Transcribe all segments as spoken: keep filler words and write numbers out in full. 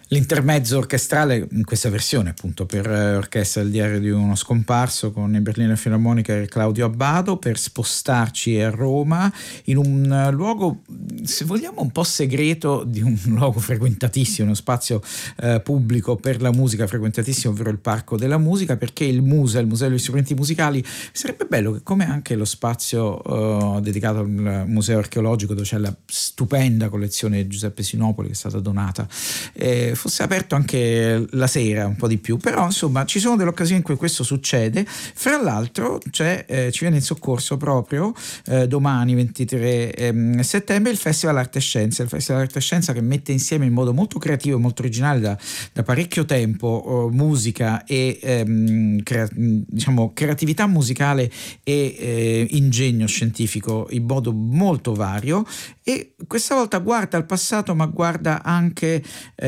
L'intermezzo orchestrale in questa versione, appunto, per orchestra Il diario di uno scomparso, con in Berliner Philharmoniker e Claudio Abbado, per spostarci a Roma in un luogo, se vogliamo, un po' segreto, di un luogo frequentatissimo, uno spazio eh, pubblico per la musica frequentatissimo, ovvero il Parco della Musica, perché il Museo, il Museo degli Strumenti Musicali, sarebbe bello che, come anche lo spazio eh, dedicato al Museo Archeologico, dove c'è la stupenda collezione di Giuseppe Sinopoli che è stata donata, eh, fosse aperto anche la sera un po' di più. Però insomma ci sono delle occasioni in cui questo succede. Fra l'altro c'è, eh, ci viene in soccorso proprio eh, domani ventitré ehm, settembre il Festival Arte e Scienza, il Festival Arte e Scienza che mette insieme in modo molto creativo e molto originale da, da parecchio tempo oh, musica e ehm, crea- diciamo creatività musicale e eh, ingegno scientifico in modo molto vario, e questa volta guarda al passato ma guarda anche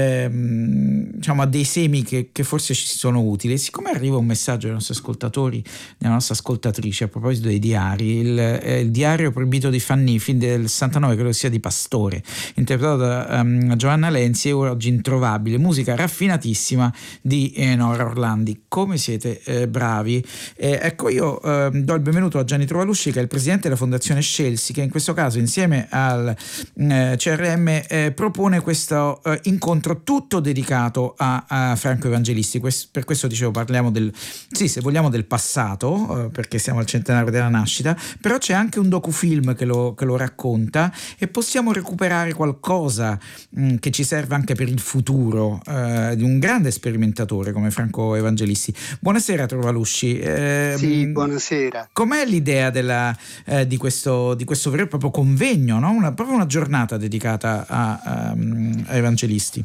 ehm, diciamo a dei semi che, che forse ci sono utili. Siccome arriva un messaggio dei nostri ascoltatori, della nostra ascoltatrice, a proposito dei diari, il, eh, il diario proibito di Fanny, fin del sessantanove, credo sia di Pastore, interpretato da um, Giovanna Lenzi, e oggi introvabile, musica raffinatissima di eh, Nora Orlandi. Come siete eh, bravi. Eh, ecco, io eh, do il benvenuto a Gianni Trovalusci, che è il presidente della Fondazione Scelsi, che in questo caso insieme al eh, C R M eh, propone questo eh, incontro tutto dedicato a, a Franco Evangelisti. Quest- per questo dicevo, parliamo del, sì, se vogliamo, del passato, eh, perché siamo al centenario della nascita, però c'è anche un docufilm che lo, che lo racconta, e possiamo recuperare qualcosa mh, che ci serve anche per il futuro eh, di un grande sperimentatore come Franco Evangelisti. Buonasera Trovalusci. Eh, sì, buonasera. Com'è l'idea della, eh, di, questo, di questo vero e proprio convegno, no? Una, proprio una giornata dedicata a, a, a Evangelisti?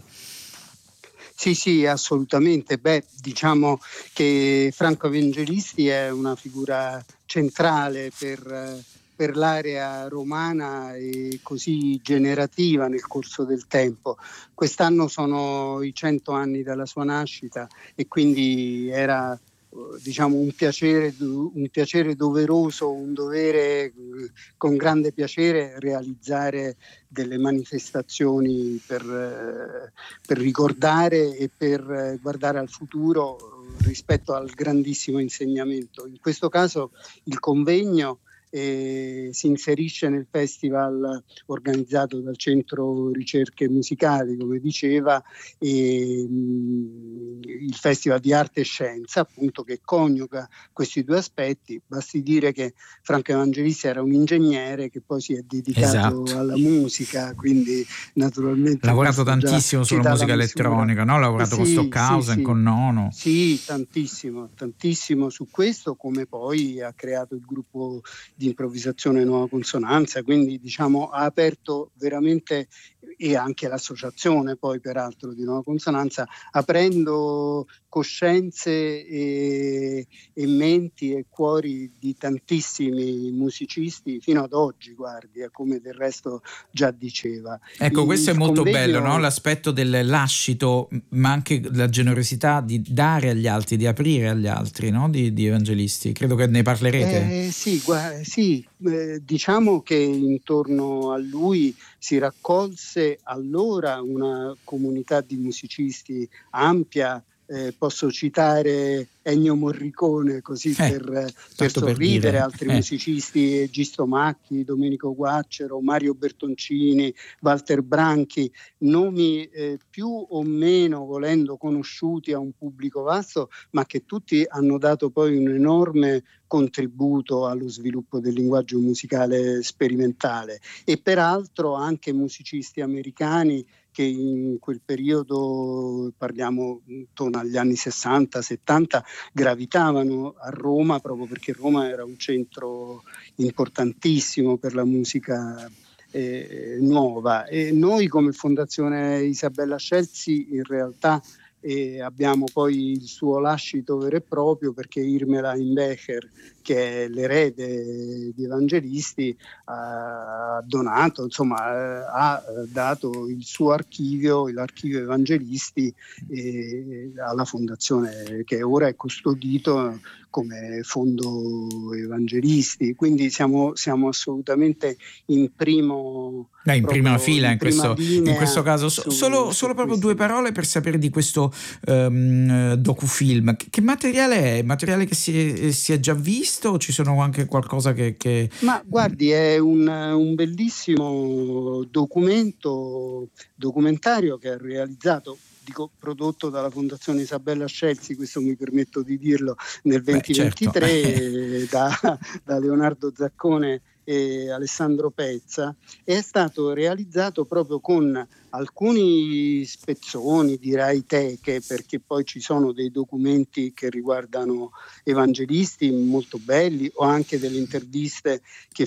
Sì, sì, assolutamente. Beh, diciamo che Franco Evangelisti è una figura centrale per, per l'area romana e così generativa nel corso del tempo. Quest'anno sono i cento anni dalla sua nascita e quindi era, diciamo, un piacere, un piacere doveroso, un dovere con grande piacere realizzare delle manifestazioni per, per ricordare e per guardare al futuro rispetto al grandissimo insegnamento. In questo caso il convegno E si inserisce nel festival organizzato dal Centro Ricerche Musicali, come diceva, e, mh, il Festival di Arte e Scienza, appunto, che coniuga questi due aspetti. Basti dire che Franco Evangelisti era un ingegnere che poi si è dedicato Esatto. alla musica, quindi naturalmente ha lavorato tantissimo sulla musica elettronica, no? Ha lavorato eh con sì, Stockhausen, sì, sì. con Nono. Sì, tantissimo, tantissimo su questo, come poi ha creato il gruppo di improvvisazione Nuova Consonanza, quindi diciamo ha aperto veramente, e anche l'associazione poi peraltro di Nuova Consonanza, aprendo coscienze e, e menti e cuori di tantissimi musicisti fino ad oggi, guardi, come del resto già diceva. Ecco, questo il è molto convegno... bello, no? L'aspetto del lascito, ma anche la generosità di dare agli altri, di aprire agli altri, no? Di, di Evangelisti. Credo che ne parlerete. Eh, sì, guarda, sì eh, diciamo che intorno a lui si raccolse allora una comunità di musicisti ampia. Eh, posso citare Ennio Morricone così Eh, per, per sorridere, per altri eh. musicisti, Gisto Macchi, Domenico Guaccero, Mario Bertoncini, Walter Branchi, nomi eh, più o meno, volendo, conosciuti a un pubblico vasto, ma che tutti hanno dato poi un enorme contributo allo sviluppo del linguaggio musicale sperimentale, e peraltro anche musicisti americani che in quel periodo, parliamo intorno agli anni sessanta settanta, gravitavano a Roma proprio perché Roma era un centro importantissimo per la musica eh, nuova. E noi come Fondazione Isabella Scelsi in realtà e abbiamo poi il suo lascito vero e proprio, perché Irmela Imbecher, che è l'erede di Evangelisti, ha donato, insomma ha dato il suo archivio, l'archivio Evangelisti, eh, alla fondazione, che ora è custodito come Fondo Evangelisti, quindi siamo, siamo assolutamente in primo Beh, in prima fila in, in, questo, in questo caso. Su, solo, solo proprio due parole per sapere di questo um, docufilm. Che, che materiale è? Materiale che si è, si è già visto o ci sono anche qualcosa che... che... Ma guardi, è un, un bellissimo documento, documentario che ha realizzato, dico prodotto dalla Fondazione Isabella Scelsi, questo mi permetto di dirlo, nel duemilaventitré. Beh, certo. da, da Leonardo Zaccone e Alessandro Pezza, è stato realizzato proprio con alcuni spezzoni, direi teche, perché poi ci sono dei documenti che riguardano evangelisti molto belli, o anche delle interviste che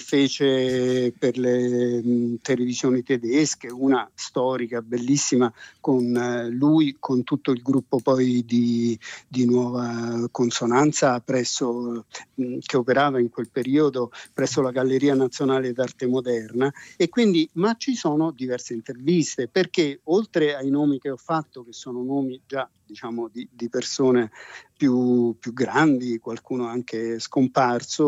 fece per le mh, televisioni tedesche, una storica bellissima con eh, lui, con tutto il gruppo poi di, di Nuova Consonanza presso, mh, che operava in quel periodo presso la Galleria Nazionale d'Arte Moderna. E quindi, ma ci sono diverse interviste, perché oltre ai nomi che ho fatto, che sono nomi già diciamo di, di persone più, più grandi, qualcuno anche scomparso,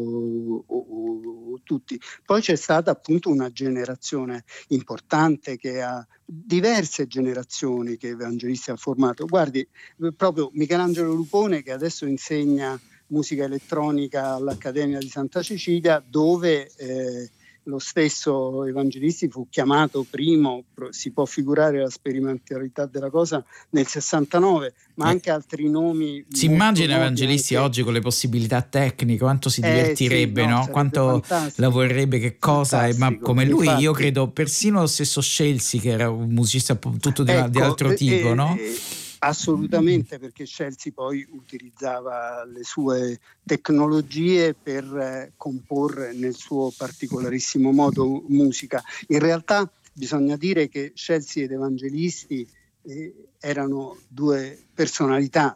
o, o, o tutti, poi c'è stata appunto una generazione importante che ha diverse generazioni che Evangelisti ha formato. Guardi, proprio Michelangelo Lupone, che adesso insegna musica elettronica all'Accademia di Santa Cecilia, dove eh, lo stesso Evangelisti fu chiamato primo, si può figurare la sperimentalità della cosa, nel sessantanove, ma anche altri nomi. Si immagina Evangelisti anche oggi con le possibilità tecniche, quanto si divertirebbe, eh, sì, no? no? Quanto lavorerebbe, che cosa è, ma come lui, infatti, io credo persino lo stesso Scelsi, che era un musicista tutto di, ecco, di altro tipo, eh, no? Eh, Assolutamente, perché Scelsi poi utilizzava le sue tecnologie per eh, comporre nel suo particolarissimo modo musica. In realtà bisogna dire che Scelsi ed Evangelisti eh, erano due personalità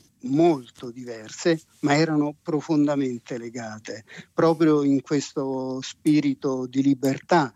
molto diverse, ma erano profondamente legate, proprio in questo spirito di libertà.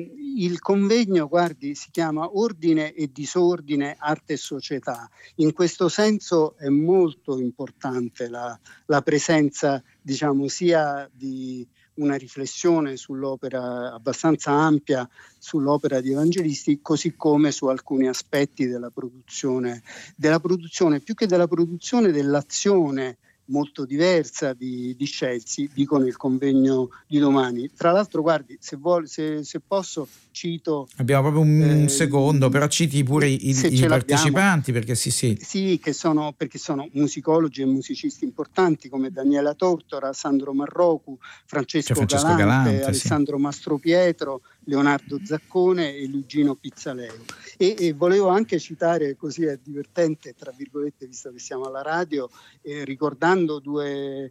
Il convegno, guardi, si chiama Ordine e Disordine, Arte e Società. In questo senso è molto importante la, la presenza, diciamo, sia di una riflessione sull'opera abbastanza ampia sull'opera di Evangelisti, così come su alcuni aspetti della produzione, della produzione più che della produzione, dell'azione molto diversa di, di Scelsi, dico nel convegno di domani. Tra l'altro, guardi, se, vuole, se, se posso, cito... Abbiamo proprio un eh, secondo, però citi pure i, i partecipanti, perché sì, sì. Sì, che sono, perché sono musicologi e musicisti importanti come Daniela Tortora, Sandro Marrocu, Francesco, Francesco Galante, Galante, Alessandro sì. Mastropietro, Leonardo Zaccone e Luigino Pizzaleo. E, e volevo anche citare, così è divertente, tra virgolette, visto che siamo alla radio, eh, ricordando due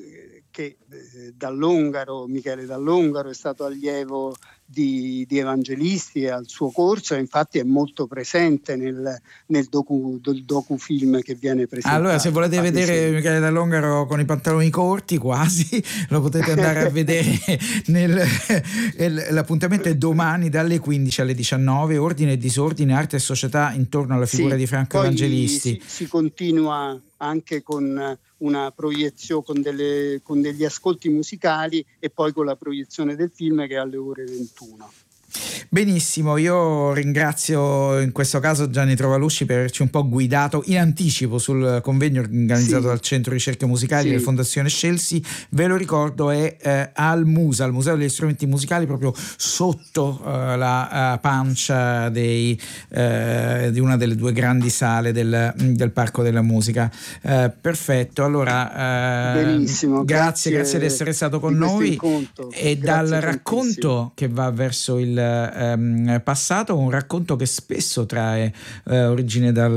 che eh, Dall'Ongaro, Michele Dall'Ongaro è stato allievo di, di Evangelisti al suo corso, e infatti è molto presente nel, nel docu, del docufilm che viene presentato. Allora, se volete infatti, vedere sì. Michele Dall'Ongaro con i pantaloni corti quasi, lo potete andare a vedere nel, l'appuntamento è domani dalle quindici alle diciannove, Ordine e Disordine, Arte e Società intorno alla figura sì, di Franco poi Evangelisti. Si, si continua anche con una proiezione, con, delle, con degli ascolti musicali, e poi con la proiezione del film che è alle ore ventuno. Benissimo, io ringrazio in questo caso Gianni Trovalusci per averci un po' guidato in anticipo sul convegno organizzato sì. dal Centro Ricerche Musicali sì. della Fondazione Scelsi. Ve lo ricordo, è eh, al Musa, al Museo degli Strumenti Musicali, proprio sotto eh, la uh, pancia dei, eh, di una delle due grandi sale del, del Parco della Musica. Eh, perfetto, allora eh, Benissimo, grazie, grazie, grazie di essere stato con noi incontro. E grazie dal tantissimo. racconto che va verso il ehm, passato, un racconto che spesso trae eh, origine dal,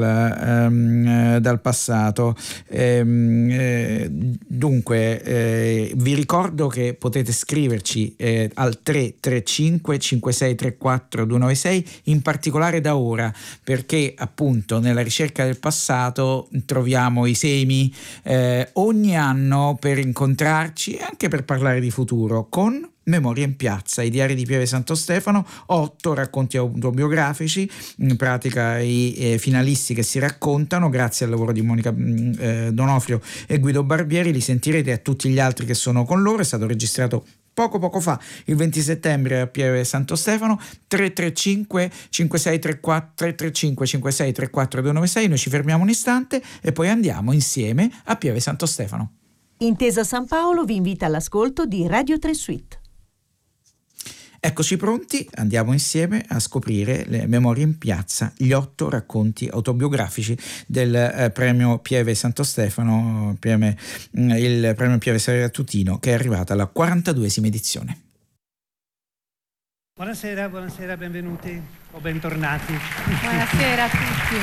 ehm, dal passato. Ehm, eh, dunque eh, vi ricordo che potete scriverci eh, al tre tre cinque cinque sei tre quattro due nove sei, in particolare da ora, perché appunto nella ricerca del passato troviamo i semi eh, ogni anno per incontrarci e anche per parlare di futuro con Memoria in piazza, i diari di Pieve Santo Stefano, otto racconti autobiografici, in pratica i eh, finalisti che si raccontano grazie al lavoro di Monica eh, Donofrio e Guido Barbieri. Li sentirete, a tutti gli altri che sono con loro. È stato registrato poco poco fa, il venti settembre, a Pieve Santo Stefano. Tre tre cinque cinque sei tre quattro tre tre cinque cinque sei tre quattro due nove sei. Noi ci fermiamo un istante e poi andiamo insieme a Pieve Santo Stefano. Intesa San Paolo vi invita all'ascolto di Radio tre Suite. Eccoci pronti, andiamo insieme a scoprire le Memorie in piazza, gli otto racconti autobiografici del eh, premio Pieve Santo Stefano, Pieve, il premio Pieve Saverio Tutino, che è arrivata alla quarantaduesima edizione. Buonasera, buonasera, benvenuti o bentornati. Buonasera a tutti.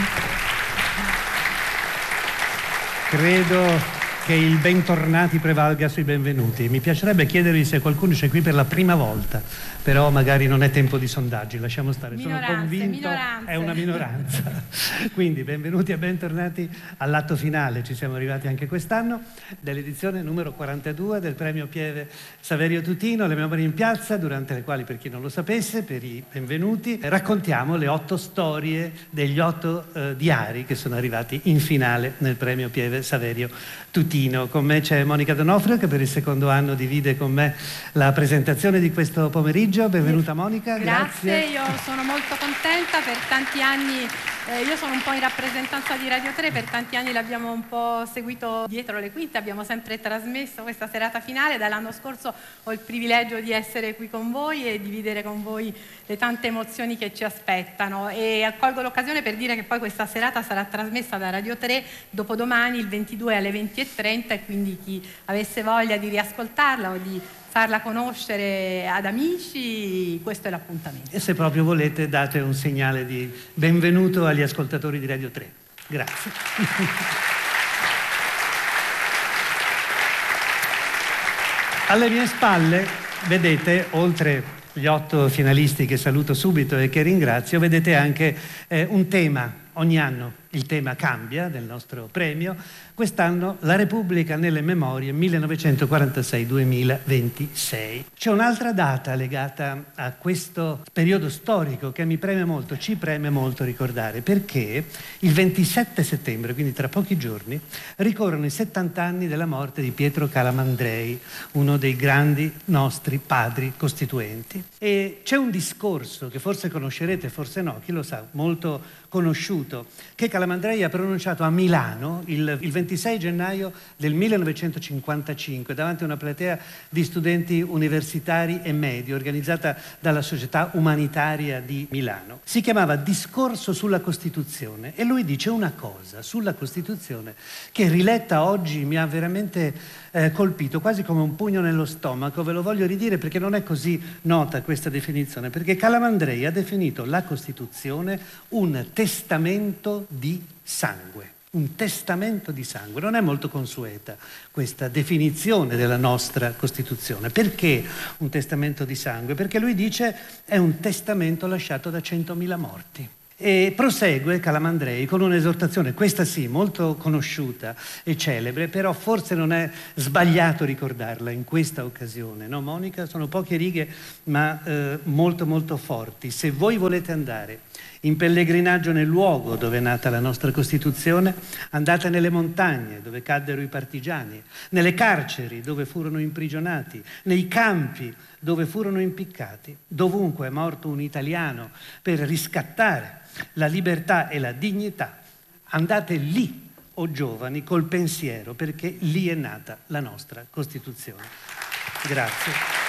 Credo che il bentornati prevalga sui benvenuti. Mi piacerebbe chiedervi se qualcuno c'è qui per la prima volta, però magari non è tempo di sondaggi, lasciamo stare. Minoranze, Sono convinto minoranze. È una minoranza. Quindi benvenuti e bentornati all'atto finale, ci siamo arrivati anche quest'anno, dell'edizione numero quarantadue del premio Pieve Saverio Tutino, le Memorie in piazza, durante le quali, per chi non lo sapesse, per i benvenuti, raccontiamo le otto storie degli otto eh, diari che sono arrivati in finale nel premio Pieve Saverio Tutino. Con me c'è Monica Donofrio, che per il secondo anno divide con me la presentazione di questo pomeriggio. Benvenuta Monica. Grazie, grazie. Io sono molto contenta. Per tanti anni, eh, io sono un po' in rappresentanza di Radio tre, per tanti anni l'abbiamo un po' seguito dietro le quinte, abbiamo sempre trasmesso questa serata finale. Dall'anno scorso ho il privilegio di essere qui con voi e dividere con voi le tante emozioni che ci aspettano, e accolgo l'occasione per dire che poi questa serata sarà trasmessa da Radio tre dopodomani, il ventidue alle venti e trenta, e quindi chi avesse voglia di riascoltarla o di farla conoscere ad amici, questo è l'appuntamento. E se proprio volete, date un segnale di benvenuto agli ascoltatori di Radio tre. Grazie. Alle mie spalle, vedete, oltre gli otto finalisti che saluto subito e che ringrazio, vedete anche eh, un tema. Ogni anno il tema cambia del nostro premio. Quest'anno la Repubblica nelle memorie millenovecentoquarantasei duemilaventisei. C'è un'altra data legata a questo periodo storico che mi preme molto, ci preme molto ricordare, perché il ventisette settembre, quindi tra pochi giorni, ricorrono i settanta anni della morte di Pietro Calamandrei, uno dei grandi nostri padri costituenti. E c'è un discorso che forse conoscerete, forse no, chi lo sa, molto conosciuto, che Calamandrei ha pronunciato a Milano il, il ventisei gennaio del millenovecentocinquantacinque davanti a una platea di studenti universitari e medi organizzata dalla Società Umanitaria di Milano. Si chiamava Discorso sulla Costituzione, e lui dice una cosa sulla Costituzione che, riletta oggi, mi ha veramente eh, colpito, quasi come un pugno nello stomaco. Ve lo voglio ridire perché non è così nota questa definizione, perché Calamandrei ha definito la Costituzione un testamento di sangue. Un testamento di sangue. Non è molto consueta questa definizione della nostra Costituzione. Perché un testamento di sangue? Perché lui dice è un testamento lasciato da centomila morti. E prosegue Calamandrei con un'esortazione, questa sì, molto conosciuta e celebre, però forse non è sbagliato ricordarla in questa occasione, no Monica? Sono poche righe ma eh, molto molto forti. Se voi volete andare in pellegrinaggio nel luogo dove è nata la nostra Costituzione, andate nelle montagne dove caddero i partigiani, nelle carceri dove furono imprigionati, nei campi dove furono impiccati, dovunque è morto un italiano per riscattare la libertà e la dignità. Andate lì, o giovani, col pensiero, perché lì è nata la nostra Costituzione. Grazie.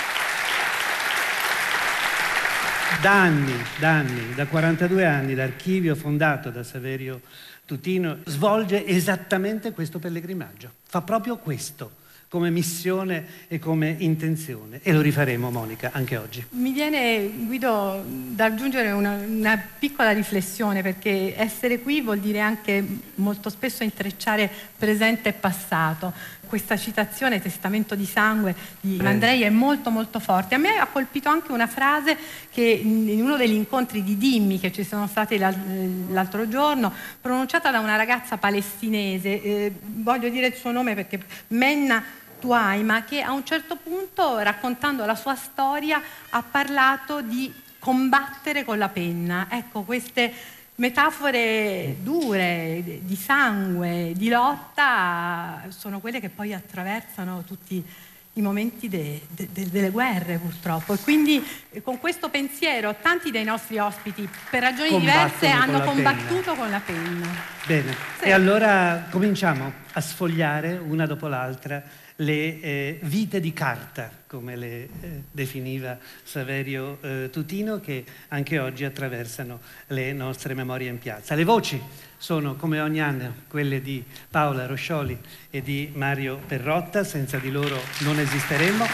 Da anni, da anni, da quarantadue anni, l'archivio fondato da Saverio Tutino svolge esattamente questo pellegrinaggio. Fa proprio questo come missione e come intenzione, e lo rifaremo, Monica, anche oggi. Mi viene, Guido, da aggiungere una, una piccola riflessione, perché essere qui vuol dire anche molto spesso intrecciare presente e passato. Questa citazione, testamento di sangue, di Calamandrei è molto molto forte. A me ha colpito anche una frase che in uno degli incontri di Dimmi che ci sono stati l'altro giorno, pronunciata da una ragazza palestinese, eh, voglio dire il suo nome perché Menna tu hai, ma che a un certo punto, raccontando la sua storia, ha parlato di combattere con la penna. Ecco, queste metafore dure, di sangue, di lotta, sono quelle che poi attraversano tutti i momenti de, de, de, delle guerre, purtroppo. E quindi eh, con questo pensiero tanti dei nostri ospiti, per ragioni Combattono diverse, hanno con combattuto penna. con la penna. Bene, Sì. E allora cominciamo a sfogliare una dopo l'altra le eh, vite di carta, come le eh, definiva Saverio eh, Tutino, che anche oggi attraversano le nostre memorie in piazza. Le voci sono, come ogni anno, quelle di Paola Roscioli e di Mario Perrotta, senza di loro non esisteremmo.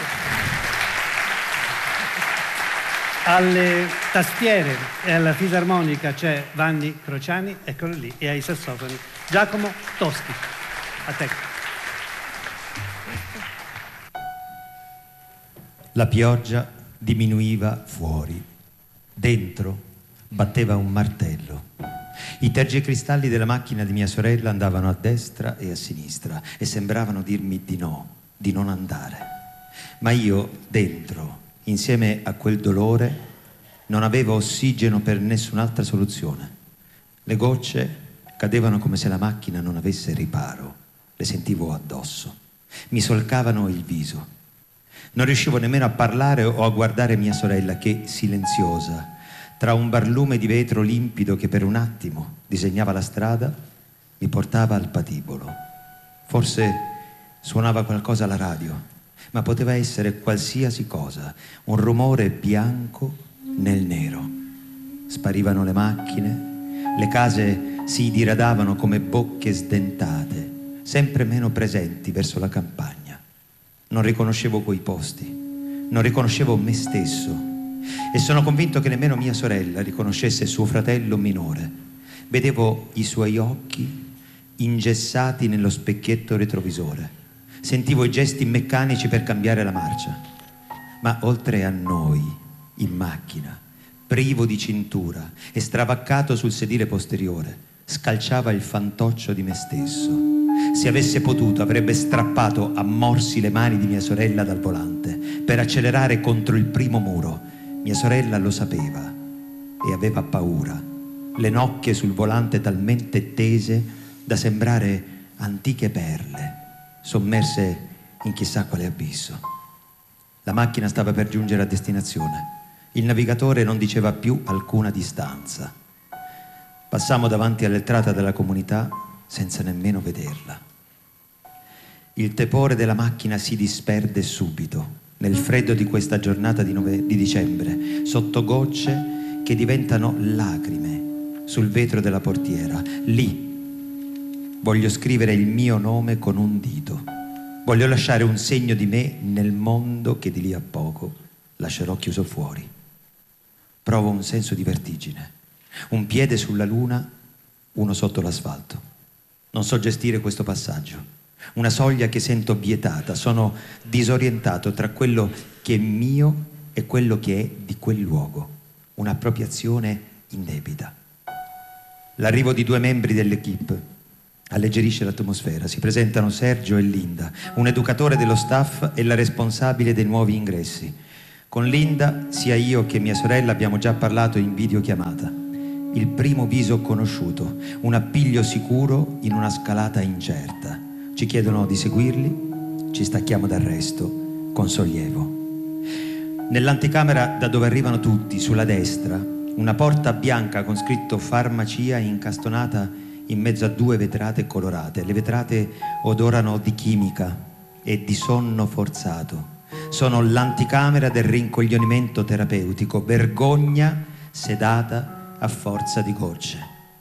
Alle tastiere e alla fisarmonica c'è Vanni Crociani, eccolo lì, e ai sassofoni Giacomo Toschi. A te. La pioggia diminuiva fuori. Dentro batteva un martello. I tergicristalli della macchina di mia sorella andavano a destra e a sinistra e sembravano dirmi di no, di non andare. Ma io, dentro, insieme a quel dolore, non avevo ossigeno per nessun'altra soluzione. Le gocce cadevano come se la macchina non avesse riparo. Le sentivo addosso. Mi solcavano il viso. Non riuscivo nemmeno a parlare o a guardare mia sorella che, silenziosa, tra un barlume di vetro limpido che per un attimo disegnava la strada, mi portava al patibolo. Forse suonava qualcosa alla radio, ma poteva essere qualsiasi cosa, un rumore bianco nel nero. Sparivano le macchine, le case si diradavano come bocche sdentate, sempre meno presenti verso la campagna. Non riconoscevo quei posti, non riconoscevo me stesso e sono convinto che nemmeno mia sorella riconoscesse suo fratello minore. Vedevo i suoi occhi ingessati nello specchietto retrovisore. Sentivo i gesti meccanici per cambiare la marcia. Ma oltre a noi, in macchina, privo di cintura e stravaccato sul sedile posteriore, scalciava il fantoccio di me stesso. Se avesse potuto avrebbe strappato a morsi le mani di mia sorella dal volante per accelerare contro il primo muro. Mia sorella lo sapeva e aveva paura, le nocche sul volante talmente tese da sembrare antiche perle sommerse in chissà quale abisso. La macchina stava per giungere a destinazione. Il navigatore non diceva più alcuna distanza. Passammo davanti all'entrata della comunità senza nemmeno vederla. Il tepore della macchina si disperde subito, nel freddo di questa giornata di, nove- di dicembre, sotto gocce che diventano lacrime sul vetro della portiera. Lì voglio scrivere il mio nome con un dito. Voglio lasciare un segno di me nel mondo che di lì a poco lascerò chiuso fuori. Provo un senso di vertigine, un piede sulla luna, uno sotto l'asfalto. Non so gestire questo passaggio, una soglia che sento vietata. Sono disorientato tra quello che è mio e quello che è di quel luogo, un'appropriazione indebita. L'arrivo di due membri dell'equipe alleggerisce l'atmosfera. Si presentano Sergio e Linda, un educatore dello staff e la responsabile dei nuovi ingressi. Con Linda, sia io che mia sorella abbiamo già parlato in videochiamata. Il primo viso conosciuto, un appiglio sicuro in una scalata incerta. Ci chiedono di seguirli, ci stacchiamo dal resto con sollievo. Nell'anticamera da dove arrivano tutti, sulla destra, una porta bianca con scritto farmacia incastonata in mezzo a due vetrate colorate. Le vetrate odorano di chimica e di sonno forzato. Sono l'anticamera del rincoglionimento terapeutico, vergogna sedata a forza di gocce.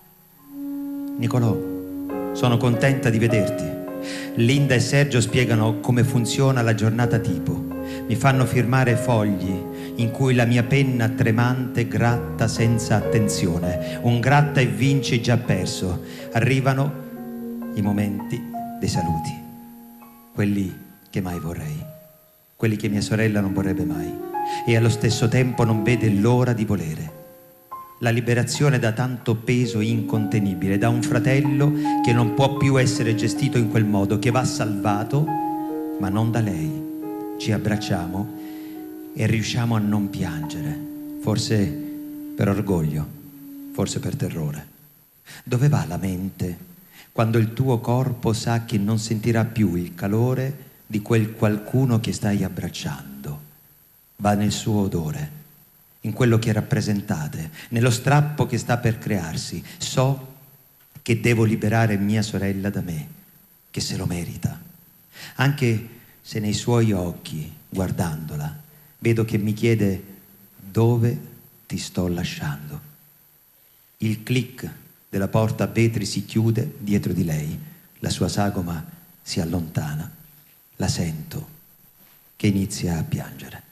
Nicolò, sono contenta di vederti. Linda e Sergio spiegano come funziona la giornata tipo. Mi fanno firmare fogli in cui la mia penna tremante gratta senza attenzione. Un gratta e vinci già perso. Arrivano i momenti dei saluti. Quelli che mai vorrei. Quelli che mia sorella non vorrebbe mai. E allo stesso tempo non vede l'ora di volere. La liberazione da tanto peso incontenibile, da un fratello che non può più essere gestito in quel modo, che va salvato ma non da lei. Ci abbracciamo e riusciamo a non piangere, forse per orgoglio, forse per terrore. Dove va la mente quando il tuo corpo sa che non sentirà più il calore di quel qualcuno che stai abbracciando? Va nel suo odore, in quello che rappresentate, nello strappo che sta per crearsi. So che devo liberare mia sorella da me, che se lo merita, anche se nei suoi occhi, guardandola, vedo che mi chiede dove ti sto lasciando. Il click della porta a vetri si chiude dietro di lei, la sua sagoma si allontana, la sento che inizia a piangere.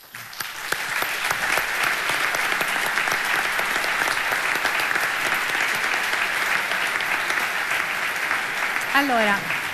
Allora,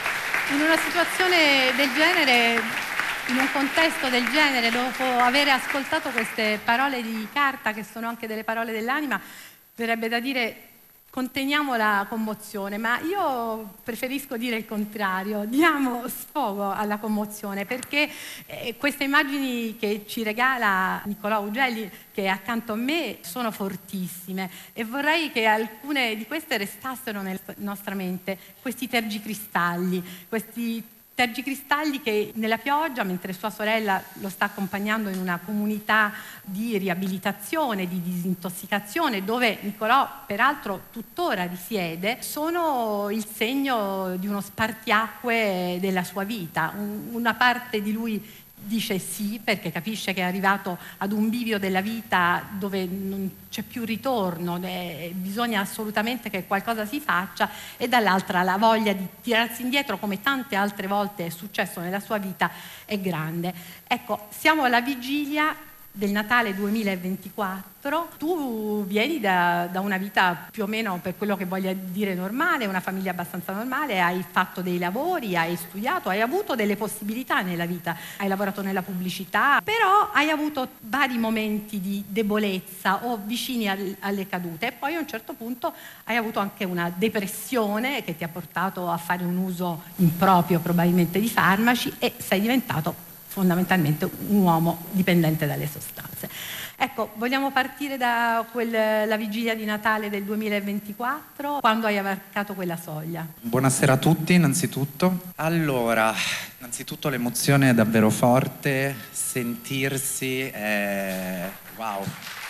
in una situazione del genere, in un contesto del genere, dopo aver ascoltato queste parole di Carta, che sono anche delle parole dell'anima, verrebbe da dire conteniamo la commozione, ma io preferisco dire il contrario, diamo sfogo alla commozione, perché eh, queste immagini che ci regala Nicolò Augelli, che è accanto a me, sono fortissime e vorrei che alcune di queste restassero nella nostra mente, questi tergicristalli, questi tergicristalli che nella pioggia, mentre sua sorella lo sta accompagnando in una comunità di riabilitazione, di disintossicazione, dove Nicolò peraltro tuttora risiede, sono il segno di uno spartiacque della sua vita. Una parte di lui dice sì, perché capisce che è arrivato ad un bivio della vita dove non c'è più ritorno, eh, bisogna assolutamente che qualcosa si faccia, e dall'altra la voglia di tirarsi indietro, come tante altre volte è successo nella sua vita, è grande. Ecco, siamo alla vigilia del Natale duemilaventiquattro. Tu vieni da, da una vita più o meno, per quello che voglia dire, normale, una famiglia abbastanza normale, hai fatto dei lavori, hai studiato, hai avuto delle possibilità nella vita, hai lavorato nella pubblicità, però hai avuto vari momenti di debolezza o vicini al, alle cadute, e poi a un certo punto hai avuto anche una depressione che ti ha portato a fare un uso improprio probabilmente di farmaci, e sei diventato fondamentalmente un uomo dipendente dalle sostanze. Ecco, vogliamo partire da quella vigilia di Natale del duemilaventiquattro, quando hai varcato quella soglia. Buonasera a tutti, innanzitutto. Allora, innanzitutto l'emozione è davvero forte, sentirsi è... wow.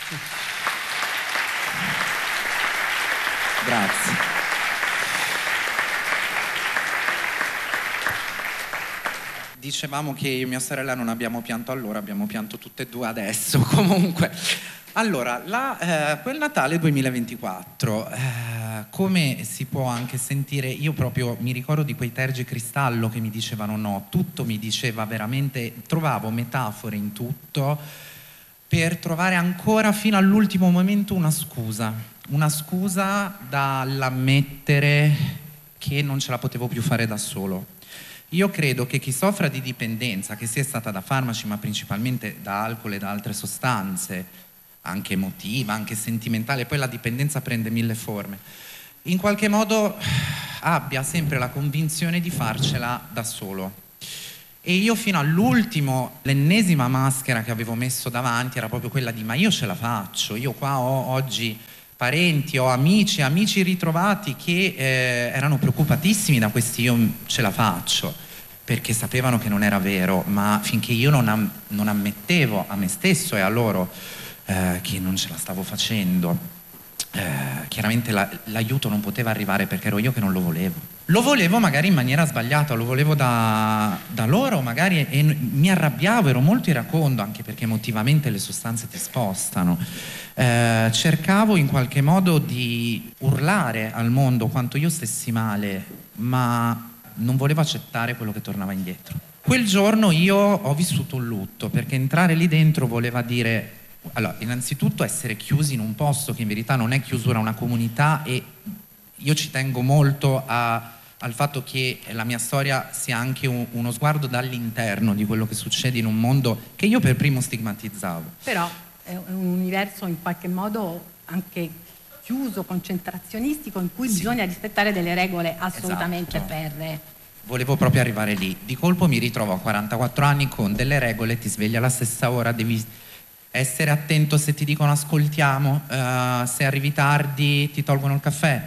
Grazie. Dicevamo che io e mia sorella non abbiamo pianto allora, abbiamo pianto tutte e due adesso. Comunque, allora, la, eh, quel Natale duemilaventiquattro, eh, come si può anche sentire, io proprio mi ricordo di quei tergicristallo che mi dicevano no, tutto mi diceva veramente, trovavo metafore in tutto per trovare ancora fino all'ultimo momento una scusa, una scusa dall'ammettere che non ce la potevo più fare da solo. Io credo che chi soffra di dipendenza, che sia stata da farmaci ma principalmente da alcol e da altre sostanze, anche emotiva, anche sentimentale, poi la dipendenza prende mille forme, in qualche modo abbia sempre la convinzione di farcela da solo. E io fino all'ultimo, l'ennesima maschera che avevo messo davanti era proprio quella di ma io ce la faccio, io qua ho oggi parenti, ho amici, amici ritrovati che eh, erano preoccupatissimi da questi io ce la faccio, perché sapevano che non era vero, ma finché io non, am- non ammettevo a me stesso e a loro eh, che non ce la stavo facendo, eh, chiaramente la- l'aiuto non poteva arrivare perché ero io che non lo volevo. Lo volevo magari in maniera sbagliata, lo volevo da, da loro magari, e mi arrabbiavo, ero molto iracondo, anche perché emotivamente le sostanze ti spostano. Eh, cercavo in qualche modo di urlare al mondo quanto io stessi male, ma non volevo accettare quello che tornava indietro. Quel giorno io ho vissuto un lutto, perché entrare lì dentro voleva dire, allora, innanzitutto essere chiusi in un posto che in verità non è chiusura, una comunità, e io ci tengo molto a, al fatto che la mia storia sia anche un, uno sguardo dall'interno di quello che succede in un mondo che io per primo stigmatizzavo. Però è un universo in qualche modo anche chiuso, concentrazionistico, in cui sì, bisogna rispettare delle regole assolutamente esatto. ferree. volevo proprio arrivare lì. Di colpo mi ritrovo a quarantaquattro anni con delle regole, ti svegli alla stessa ora, devi essere attento se ti dicono ascoltiamo, uh, se arrivi tardi ti tolgono il caffè,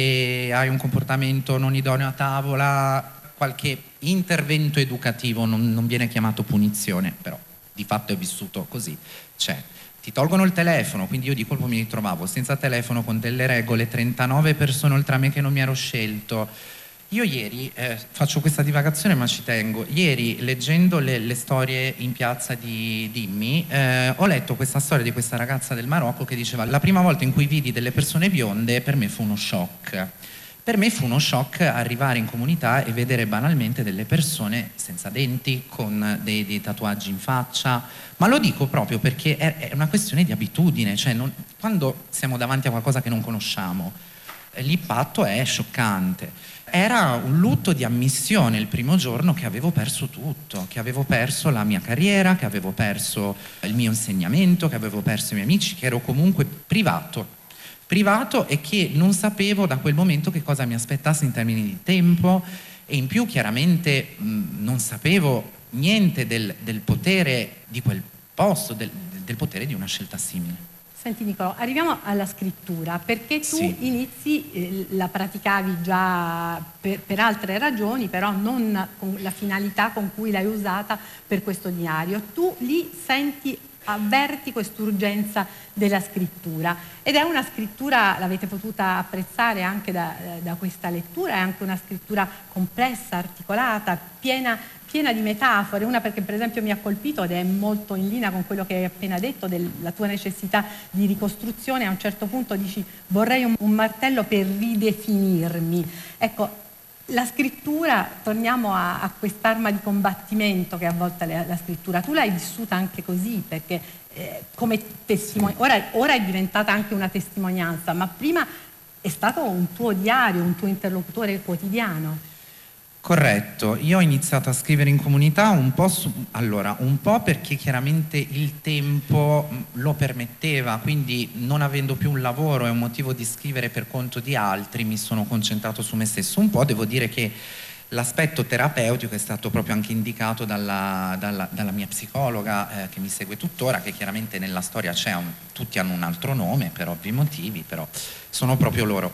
se hai un comportamento non idoneo a tavola, qualche intervento educativo, non, non viene chiamato punizione, però di fatto è vissuto così, c'è. Ti tolgono il telefono, quindi io di colpo mi ritrovavo senza telefono con delle regole, trentanove persone oltre a me che non mi ero scelto. Io ieri, eh, faccio questa divagazione ma ci tengo, ieri leggendo le, le storie in piazza di Dimmi, eh, ho letto questa storia di questa ragazza del Marocco che diceva: la prima volta in cui vidi delle persone bionde per me fu uno shock. Per me fu uno shock arrivare in comunità e vedere banalmente delle persone senza denti, con dei, dei tatuaggi in faccia, ma lo dico proprio perché è, è una questione di abitudine, cioè non, quando siamo davanti a qualcosa che non conosciamo, l'impatto è scioccante. Era un lutto di ammissione il primo giorno che avevo perso tutto, che avevo perso la mia carriera, che avevo perso il mio insegnamento, che avevo perso i miei amici, che ero comunque privato. privato e che non sapevo da quel momento che cosa mi aspettasse in termini di tempo, e in più chiaramente mh, non sapevo niente del, del potere di quel posto, del, del potere di una scelta simile. Senti Nicolò, arriviamo alla scrittura, perché tu Sì. inizi, eh, la praticavi già per, per altre ragioni, però non con la finalità con cui l'hai usata per questo diario. Tu lì senti, avverti quest'urgenza della scrittura, ed è una scrittura, l'avete potuta apprezzare anche da, da questa lettura, è anche una scrittura complessa, articolata, piena, piena di metafore. Una perché per esempio mi ha colpito, ed è molto in linea con quello che hai appena detto, della tua necessità di ricostruzione. A un certo punto dici: vorrei un, un martello per ridefinirmi. Ecco, la scrittura, torniamo a, a quest'arma di combattimento che è a volte la, la scrittura. Tu l'hai vissuta anche così, perché eh, come testimonianza, ora, ora è diventata anche una testimonianza, ma prima è stato un tuo diario, un tuo interlocutore quotidiano. Corretto, io ho iniziato a scrivere in comunità un po', su, allora, un po' perché chiaramente il tempo lo permetteva, quindi non avendo più un lavoro e un motivo di scrivere per conto di altri, mi sono concentrato su me stesso. Un po' devo dire che l'aspetto terapeutico è stato proprio anche indicato dalla, dalla, dalla mia psicologa, eh, che mi segue tuttora, che chiaramente nella storia c'è, un, tutti hanno un altro nome per ovvi motivi, però sono proprio loro.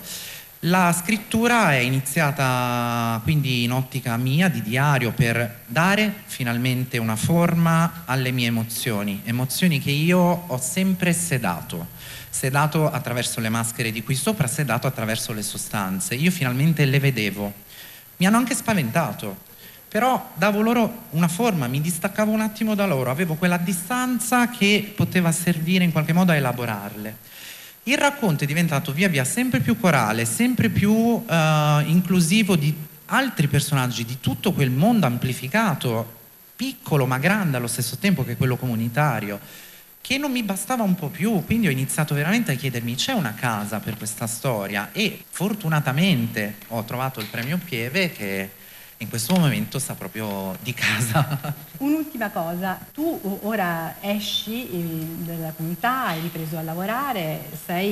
La scrittura è iniziata quindi in ottica mia di diario, per dare finalmente una forma alle mie emozioni, emozioni che io ho sempre sedato, sedato attraverso le maschere di qui sopra, sedato attraverso le sostanze. Io finalmente le vedevo, mi hanno anche spaventato, però davo loro una forma, mi distaccavo un attimo da loro, avevo quella distanza che poteva servire in qualche modo a elaborarle. Il racconto è diventato via via sempre più corale, sempre più uh, inclusivo di altri personaggi, di tutto quel mondo amplificato, piccolo ma grande allo stesso tempo, che è quello comunitario, che non mi bastava un po' più. Quindi ho iniziato veramente a chiedermi: c'è una casa per questa storia? E fortunatamente ho trovato il premio Pieve, che in questo momento sta proprio di casa. Un'ultima cosa, tu ora esci dalla comunità, hai ripreso a lavorare, sei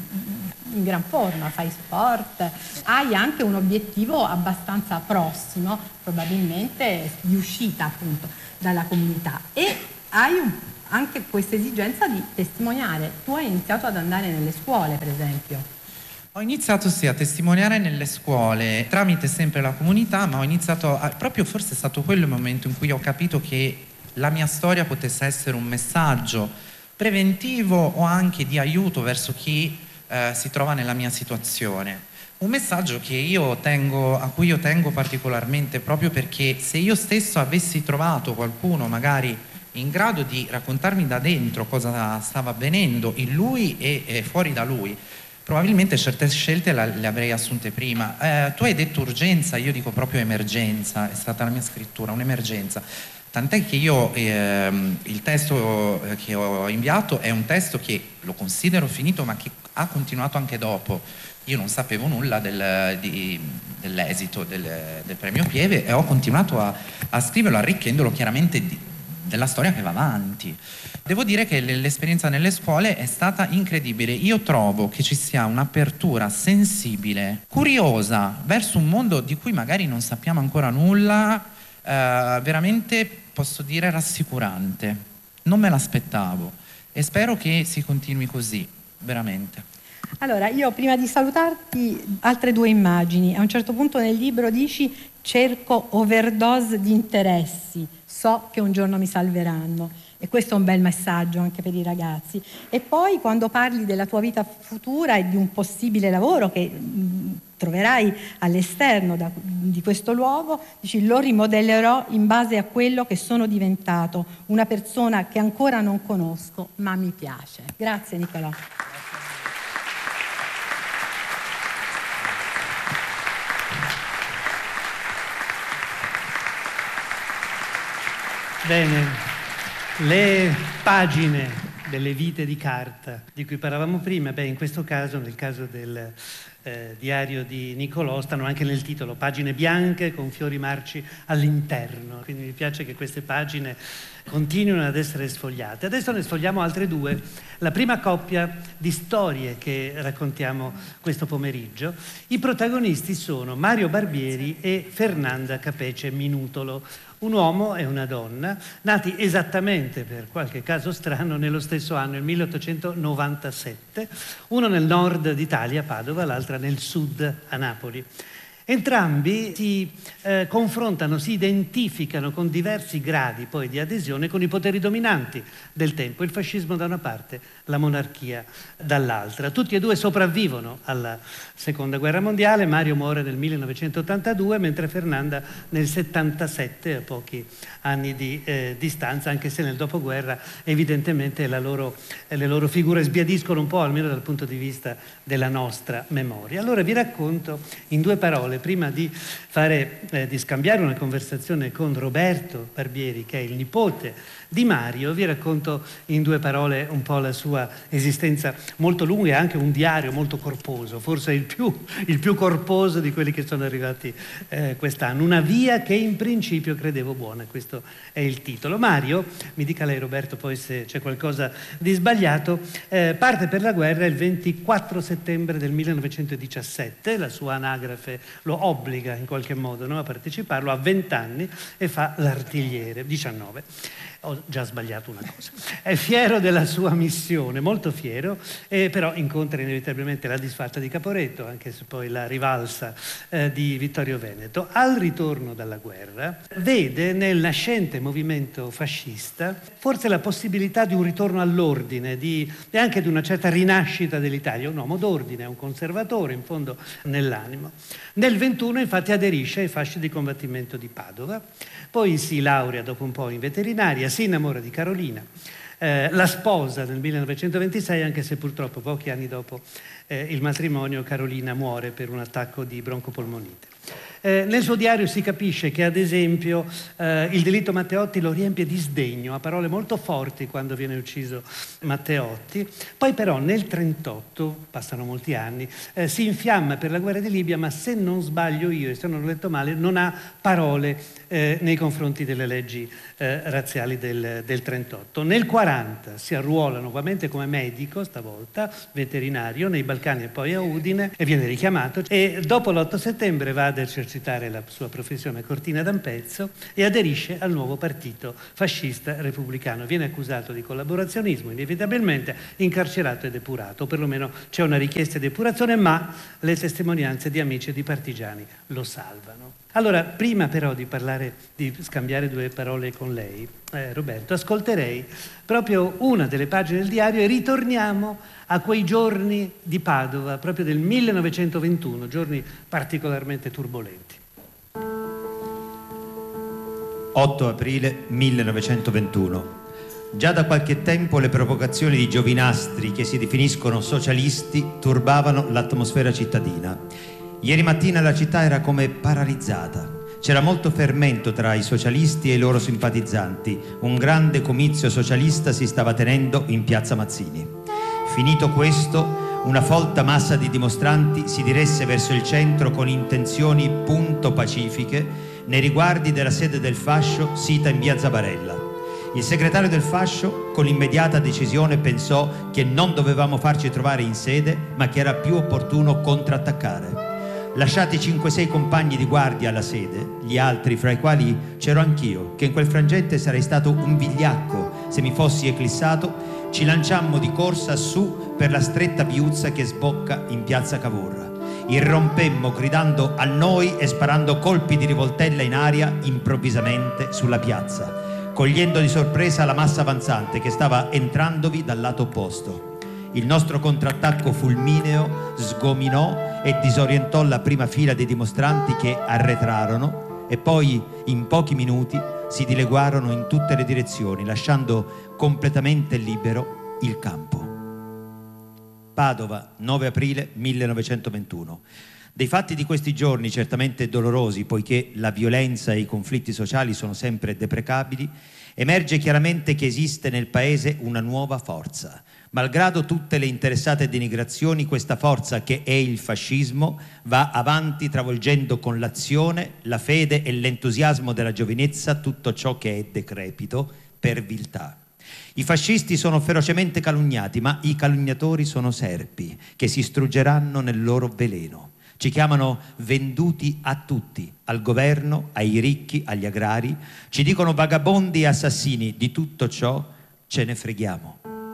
in gran forma, fai sport, hai anche un obiettivo abbastanza prossimo, probabilmente di uscita appunto dalla comunità, e hai un, anche questa esigenza di testimoniare. Tu hai iniziato ad andare nelle scuole, per esempio. Ho iniziato sì a testimoniare nelle scuole, tramite sempre la comunità, ma ho iniziato, a, proprio forse è stato quello il momento in cui ho capito che la mia storia potesse essere un messaggio preventivo o anche di aiuto verso chi eh, si trova nella mia situazione. Un messaggio che io tengo, a cui io tengo particolarmente, proprio perché se io stesso avessi trovato qualcuno magari in grado di raccontarmi da dentro cosa stava avvenendo in lui e, e fuori da lui, probabilmente certe scelte la, le avrei assunte prima. Eh, tu hai detto urgenza, io dico proprio emergenza, è stata la mia scrittura, un'emergenza. Tant'è che io ehm, il testo che ho inviato è un testo che lo considero finito, ma che ha continuato anche dopo. Io non sapevo nulla del, di, dell'esito del, del premio Pieve, e ho continuato a, a scriverlo, arricchendolo chiaramente di, della storia che va avanti. Devo dire che l'esperienza nelle scuole è stata incredibile. Io trovo che ci sia un'apertura sensibile, curiosa, verso un mondo di cui magari non sappiamo ancora nulla, eh, veramente, posso dire, rassicurante. Non me l'aspettavo e spero che si continui così, veramente. Allora, io prima di salutarti, altre due immagini. A un certo punto nel libro dici: cerco overdose di interessi, so che un giorno mi salveranno. E questo è un bel messaggio anche per i ragazzi. E poi quando parli della tua vita futura e di un possibile lavoro che mh, troverai all'esterno da, di questo luogo, dici: lo rimodellerò in base a quello che sono diventato, una persona che ancora non conosco ma mi piace. Grazie Nicolò. Bene, le pagine delle vite di carta di cui parlavamo prima, beh, in questo caso, nel caso del eh, diario di Nicolò, stanno anche nel titolo, pagine bianche con fiori marci all'interno. Quindi mi piace che queste pagine continuino ad essere sfogliate. Adesso ne sfogliamo altre due. La prima coppia di storie che raccontiamo questo pomeriggio. I protagonisti sono Mario Barbieri e Fernanda Capece Minutolo, un uomo e una donna, nati esattamente, per qualche caso strano, nello stesso anno, il milleottocentonovantasette, uno nel nord d'Italia, Padova, l'altra nel sud, a Napoli. Entrambi si eh, confrontano, si identificano con diversi gradi poi di adesione con i poteri dominanti del tempo, il fascismo da una parte, la monarchia dall'altra. Tutti e due sopravvivono alla Seconda Guerra Mondiale. Mario muore nel millenovecentottantadue, mentre Fernanda nel settantasette, a pochi anni di eh, distanza, anche se nel dopoguerra evidentemente la loro, eh, le loro figure sbiadiscono un po', almeno dal punto di vista della nostra memoria. Allora vi racconto in due parole, prima di, fare, eh, di scambiare una conversazione con Roberto Barbieri, che è il nipote di Mario, vi racconto in due parole un po' la sua esistenza molto lunga e anche un diario molto corposo, forse il più, il più corposo di quelli che sono arrivati eh, quest'anno. Una via che in principio credevo buona, questo è il titolo. Mario, mi dica lei Roberto poi se c'è qualcosa di sbagliato, eh, parte per la guerra il ventiquattro settembre del millenovecentodiciassette, la sua anagrafe lo obbliga in qualche modo, no, a parteciparlo, ha venti anni e fa l'artigliere, diciannove. Ho già sbagliato una cosa. È fiero della sua missione, molto fiero, eh, però incontra inevitabilmente la disfatta di Caporetto, anche se poi la rivalsa eh, di Vittorio Veneto. Al ritorno dalla guerra vede nel nascente movimento fascista forse la possibilità di un ritorno all'ordine di, e anche di una certa rinascita dell'Italia. Un uomo d'ordine, un conservatore in fondo nell'animo. Nel ventuno infatti aderisce ai fasci di combattimento di Padova, poi si laurea dopo un po' in veterinaria, si innamora di Carolina, eh, la sposa nel millenovecentoventisei, anche se purtroppo pochi anni dopo eh, il matrimonio Carolina muore per un attacco di broncopolmonite. Eh, nel suo diario si capisce che ad esempio eh, il delitto Matteotti lo riempie di sdegno, ha parole molto forti quando viene ucciso Matteotti. Poi però nel trentotto, passano molti anni, eh, si infiamma per la guerra di Libia, ma se non sbaglio io e se non ho letto male non ha parole eh, nei confronti delle leggi eh, razziali del, del trentotto. Nel quaranta si arruola nuovamente come medico, stavolta veterinario, nei Balcani e poi a Udine, e viene richiamato, e dopo l'otto settembre va ad esercitare la sua professione a Cortina d'Ampezzo e aderisce al nuovo partito fascista repubblicano. Viene accusato di collaborazionismo, inevitabilmente incarcerato e depurato, o perlomeno c'è una richiesta di depurazione, ma le testimonianze di amici e di partigiani lo salvano. Allora, prima però di parlare, di scambiare due parole con lei, eh, Roberto, ascolterei proprio una delle pagine del diario e ritorniamo a quei giorni di Padova, proprio del millenovecentoventuno, giorni particolarmente turbolenti. otto aprile millenovecentoventuno. Già da qualche tempo le provocazioni di giovinastri che si definiscono socialisti turbavano l'atmosfera cittadina. Ieri mattina la città era come paralizzata. C'era molto fermento tra i socialisti e i loro simpatizzanti. Un grande comizio socialista si stava tenendo in piazza Mazzini. Finito questo, una folta massa di dimostranti si diresse verso il centro con intenzioni punto pacifiche nei riguardi della sede del fascio sita in via Zabarella. Il segretario del fascio, con l'immediata decisione, pensò che non dovevamo farci trovare in sede, ma che era più opportuno contrattaccare. Lasciati cinque sei compagni di guardia alla sede, gli altri, fra i quali c'ero anch'io, che in quel frangente sarei stato un vigliacco se mi fossi eclissato, ci lanciammo di corsa su per la stretta viuzza che sbocca in piazza Cavour. Irrompemmo gridando a noi e sparando colpi di rivoltella in aria improvvisamente sulla piazza, cogliendo di sorpresa la massa avanzante che stava entrandovi dal lato opposto. Il nostro contrattacco fulmineo sgominò e disorientò la prima fila dei dimostranti che arretrarono e poi in pochi minuti si dileguarono in tutte le direzioni, lasciando completamente libero il campo. Padova, nove aprile millenovecentoventuno. Dei fatti di questi giorni, certamente dolorosi, poiché la violenza e i conflitti sociali sono sempre deprecabili, emerge chiaramente che esiste nel Paese una nuova forza. Malgrado tutte le interessate denigrazioni, questa forza, che è il fascismo, va avanti travolgendo con l'azione, la fede e l'entusiasmo della giovinezza tutto ciò che è decrepito per viltà. I fascisti sono ferocemente calunniati, ma i calunniatori sono serpi che si struggeranno nel loro veleno. Ci chiamano venduti a tutti, al governo, ai ricchi, agli agrari. Ci dicono vagabondi e assassini. Di tutto ciò ce ne freghiamo.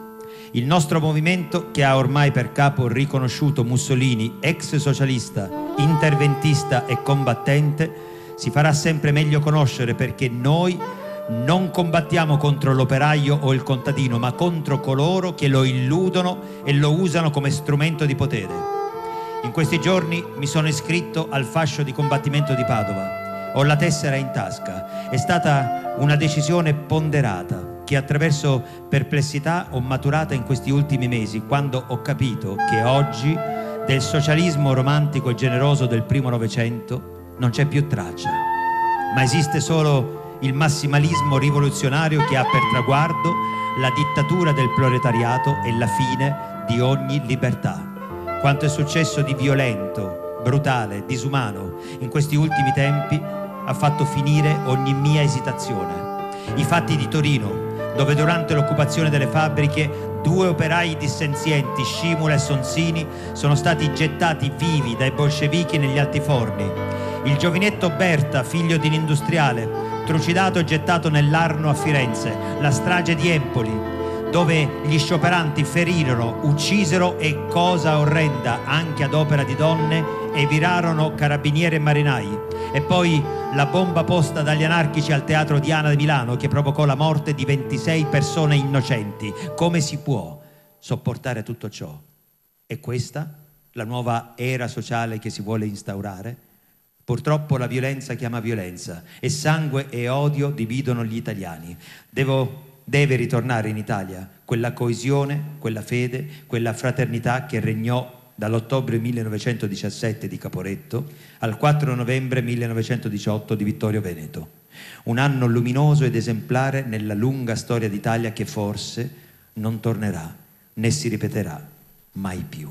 Il nostro movimento, che ha ormai per capo riconosciuto Mussolini, ex socialista, interventista e combattente, si farà sempre meglio conoscere, perché noi non combattiamo contro l'operaio o il contadino, ma contro coloro che lo illudono e lo usano come strumento di potere. In questi giorni mi sono iscritto al fascio di combattimento di Padova. Ho la tessera in tasca. È stata una decisione ponderata che attraverso perplessità ho maturata in questi ultimi mesi, quando ho capito che oggi del socialismo romantico e generoso del primo Novecento non c'è più traccia, ma esiste solo il massimalismo rivoluzionario che ha per traguardo la dittatura del proletariato e la fine di ogni libertà. Quanto è successo di violento, brutale, disumano in questi ultimi tempi ha fatto finire ogni mia esitazione. I fatti di Torino, dove durante l'occupazione delle fabbriche due operai dissenzienti, Scimula e Sonsini, sono stati gettati vivi dai bolscevichi negli altiforni. Il giovinetto Berta, figlio di un industriale, trucidato e gettato nell'Arno a Firenze. La strage di Empoli, dove gli scioperanti ferirono, uccisero e, cosa orrenda anche ad opera di donne, evirarono carabinieri e marinai. E poi la bomba posta dagli anarchici al Teatro Diana di Milano, che provocò la morte di ventisei persone innocenti. Come si può sopportare tutto ciò? È questa la nuova era sociale che si vuole instaurare? Purtroppo la violenza chiama violenza e sangue e odio dividono gli italiani. Devo, deve ritornare in Italia quella coesione, quella fede, quella fraternità che regnò dall'ottobre millenovecentodiciassette di Caporetto al quattro novembre millenovecentodiciotto di Vittorio Veneto. Un anno luminoso ed esemplare nella lunga storia d'Italia che forse non tornerà né si ripeterà mai più.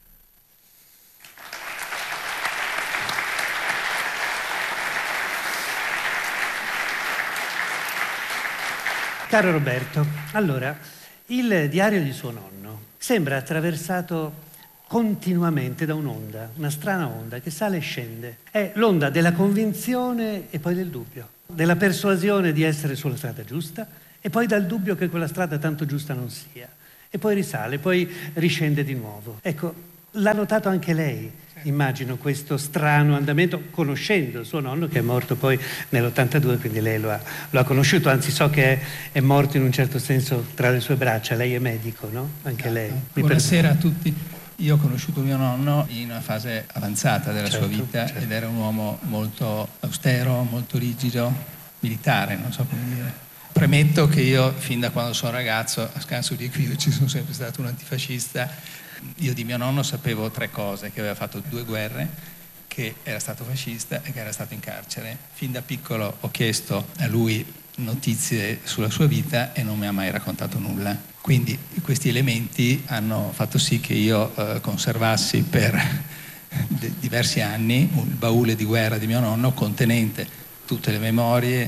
Caro Roberto, allora, il diario di suo nonno sembra attraversato continuamente da un'onda, una strana onda che sale e scende. È l'onda della convinzione e poi del dubbio, della persuasione di essere sulla strada giusta e poi dal dubbio che quella strada tanto giusta non sia. E poi risale, poi riscende di nuovo. Ecco, l'ha notato anche lei, immagino, questo strano andamento, conoscendo suo nonno, che è morto poi nell'ottantadue, quindi lei lo ha, lo ha conosciuto, anzi so che è, è morto in un certo senso tra le sue braccia. Lei è medico, no? Anche lei. Mi Buonasera a tutti. Io ho conosciuto mio nonno in una fase avanzata della certo, sua vita, certo. Ed era un uomo molto austero, molto rigido, militare, non so come dire. Premetto che io, fin da quando sono ragazzo, a scanso di equivoci, sono sempre stato un antifascista. Io di mio nonno sapevo tre cose: che aveva fatto due guerre, che era stato fascista e che era stato in carcere. Fin da piccolo ho chiesto a lui notizie sulla sua vita e non mi ha mai raccontato nulla. Quindi questi elementi hanno fatto sì che io eh, conservassi per de- diversi anni il baule di guerra di mio nonno, contenente tutte le memorie,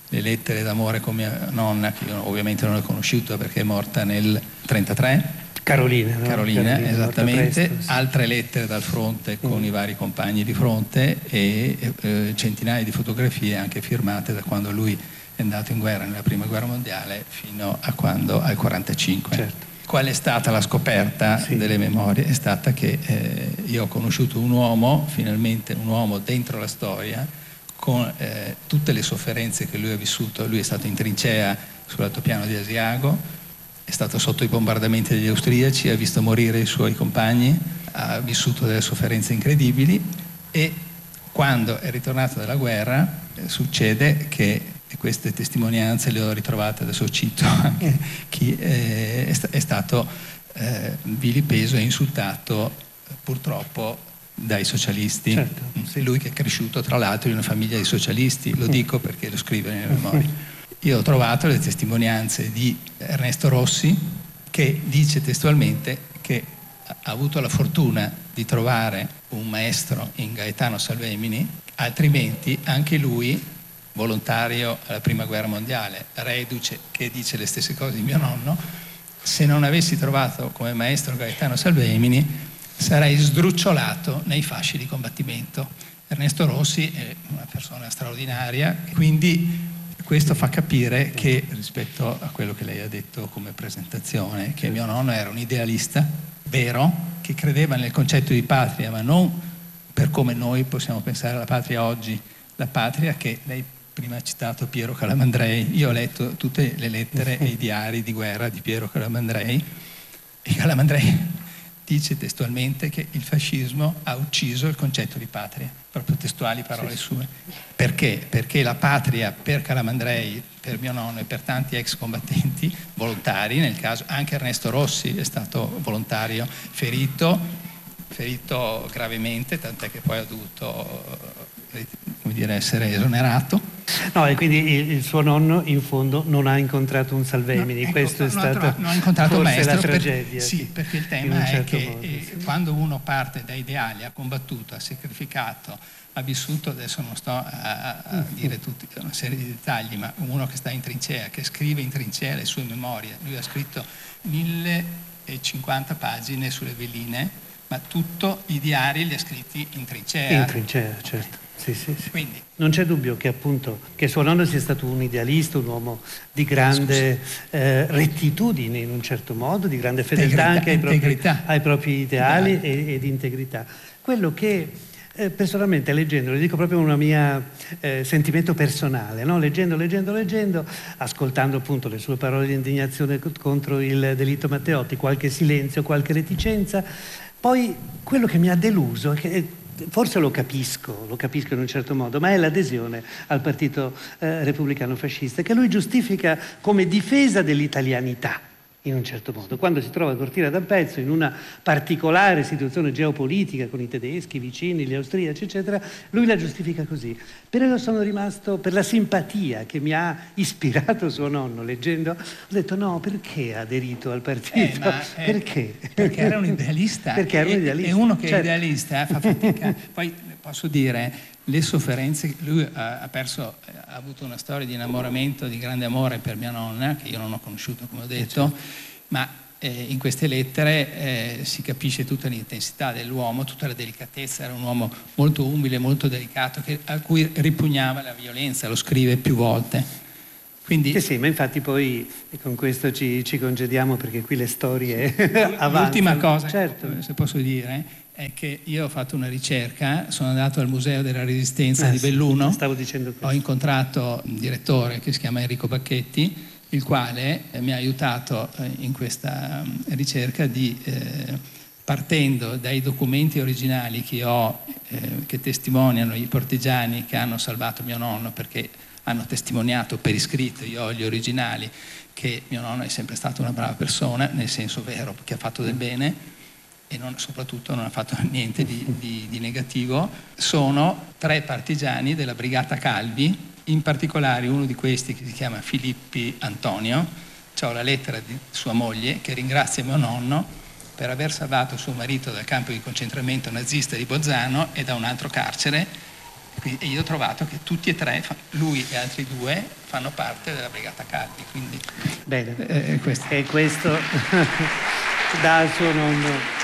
le lettere d'amore con mia nonna, che io ovviamente non ho conosciuto perché è morta nel trentatré. Carolina, no? Carolina, Carolina, esattamente, presto, sì. Altre lettere dal fronte con mm. i vari compagni di fronte e eh, centinaia di fotografie anche firmate da quando lui è andato in guerra nella prima guerra mondiale fino a quando al quarantacinque. Certo. Qual è stata la scoperta sì. delle memorie? È stata che eh, io ho conosciuto un uomo, finalmente un uomo dentro la storia, con eh, tutte le sofferenze che lui ha vissuto. Lui è stato in trincea sull'altopiano di Asiago, è stato sotto i bombardamenti degli austriaci, ha visto morire i suoi compagni, ha vissuto delle sofferenze incredibili e quando è ritornato dalla guerra eh, succede che, e queste testimonianze le ho ritrovate, adesso cito anche chi eh, è, st- è stato eh, vilipeso e insultato eh, purtroppo dai socialisti. Certo, sì. Lui che è cresciuto tra l'altro in una famiglia di socialisti, lo dico perché lo scrive nelle memorie. Io ho trovato le testimonianze di Ernesto Rossi che dice testualmente che ha avuto la fortuna di trovare un maestro in Gaetano Salvemini, altrimenti anche lui, volontario alla prima guerra mondiale, reduce, che dice le stesse cose di mio nonno, se non avessi trovato come maestro Gaetano Salvemini sarei sdrucciolato nei fasci di combattimento. Ernesto Rossi è una persona straordinaria, quindi questo fa capire che, rispetto a quello che lei ha detto come presentazione, che mio nonno era un idealista vero, che credeva nel concetto di patria, ma non per come noi possiamo pensare alla patria oggi, la patria che lei prima ha citato Piero Calamandrei. Io ho letto tutte le lettere e i diari di guerra di Piero Calamandrei e Calamandrei dice testualmente che il fascismo ha ucciso il concetto di patria, proprio testuali parole sue. Perché? Perché la patria per Calamandrei, per mio nonno e per tanti ex combattenti volontari, nel caso anche Ernesto Rossi è stato volontario ferito, ferito gravemente, tant'è che poi ha dovuto come dire, essere esonerato. No, e quindi il, il suo nonno in fondo non ha incontrato un Salvemini, no, ecco, questo è stato non ha incontrato un maestro, la tragedia. Per, sì, sì, perché il tema è certo che modo, eh, sì. quando uno parte da ideali, ha combattuto, ha sacrificato, ha vissuto, adesso non sto a, a, a dire tutti una serie di dettagli, ma uno che sta in trincea, che scrive in trincea le sue memorie, lui ha scritto mille cinquanta pagine sulle veline, ma tutto i diari li ha scritti in trincea. In trincea, certo. Sì, sì, sì. Quindi, non c'è dubbio che appunto che suo nonno sia stato un idealista, un uomo di grande eh, rettitudine in un certo modo, di grande fedeltà anche ai propri, ai propri ideali e, ed integrità. Quello che eh, personalmente leggendo, le dico proprio un mio eh, sentimento personale, no? leggendo, leggendo, leggendo, ascoltando appunto le sue parole di indignazione contro il delitto Matteotti, qualche silenzio, qualche reticenza, poi quello che mi ha deluso è che forse lo capisco, lo capisco in un certo modo, ma è l'adesione al partito eh, repubblicano fascista, che lui giustifica come difesa dell'italianità, in un certo modo. Quando si trova a Cortina d'Ampezzo, in una particolare situazione geopolitica con i tedeschi vicini, gli austriaci, eccetera, lui la giustifica così. Però io sono rimasto, per la simpatia che mi ha ispirato suo nonno leggendo, ho detto no, perché ha aderito al partito? Eh, ma, eh, perché? Perché era un idealista. Perché era un idealista. E uno che certo. è idealista fa fatica. Poi posso dire, le sofferenze, lui ha, ha perso, ha avuto una storia di innamoramento, di grande amore per mia nonna, che io non ho conosciuto come ho detto, ma eh, in queste lettere eh, si capisce tutta l'intensità dell'uomo, tutta la delicatezza. Era un uomo molto umile, molto delicato, che, a cui ripugnava la violenza, lo scrive più volte. Quindi, sì, sì, ma infatti poi con questo ci, ci congediamo perché qui le storie avanzano. L'ultima cosa, certo. se posso dire, è che io ho fatto una ricerca, sono andato al Museo della Resistenza ah, di Belluno, stavo dicendo ho incontrato un direttore che si chiama Enrico Bacchetti, il quale mi ha aiutato in questa ricerca di, eh, partendo dai documenti originali che ho, eh, che testimoniano i partigiani che hanno salvato mio nonno, perché hanno testimoniato per iscritto, io ho gli originali, che mio nonno è sempre stato una brava persona, nel senso vero, che ha fatto del bene e non, soprattutto non ha fatto niente di, di, di negativo. Sono tre partigiani della Brigata Calvi, in particolare uno di questi che si chiama Filippi Antonio. C'ho la lettera di sua moglie che ringrazia mio nonno per aver salvato suo marito dal campo di concentramento nazista di Bolzano e da un altro carcere, E io ho trovato che tutti e tre, lui e altri due, fanno parte della Brigata Calvi. Quindi, bene, eh, questo. E questo dà al suo nonno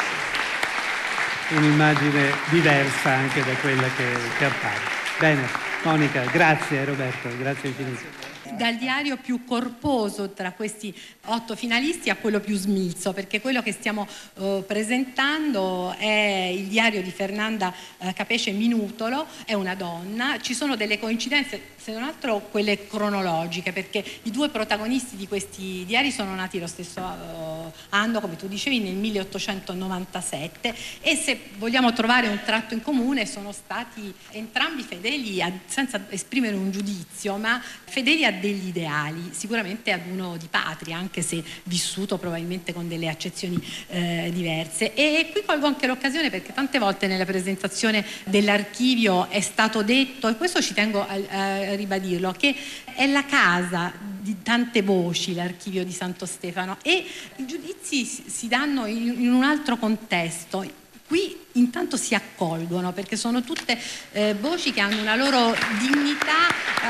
un'immagine diversa anche da quella che, che appare. Bene, Monica, grazie Roberto, grazie infinito. Dal diario più corposo tra questi otto finalisti a quello più smilzo, perché quello che stiamo eh, presentando è il diario di Fernanda eh, Capece Minutolo, è una donna. Ci sono delle coincidenze, se non altro quelle cronologiche, perché i due protagonisti di questi diari sono nati lo stesso eh, anno, come tu dicevi, nel milleottocentonovantasette, e se vogliamo trovare un tratto in comune sono stati entrambi fedeli, a, senza esprimere un giudizio, ma fedeli a degli ideali, sicuramente ad uno di patria, anche se vissuto probabilmente con delle accezioni eh, diverse. E qui colgo anche l'occasione, perché tante volte nella presentazione dell'archivio è stato detto, e questo ci tengo a, a ribadirlo, che è la casa di tante voci l'archivio di Santo Stefano, e i giudizi si danno in, in un altro contesto. Qui intanto si accolgono, perché sono tutte eh, voci che hanno una loro dignità